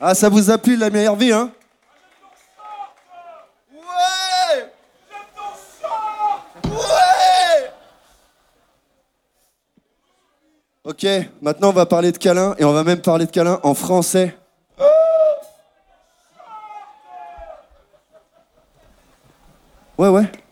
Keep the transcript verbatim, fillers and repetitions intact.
Ah, ça vous a plu la meilleure vie, hein? Ouais! Ouais! Ok, maintenant on va parler de câlin, et on va même parler de câlin en français. Ouais, ouais.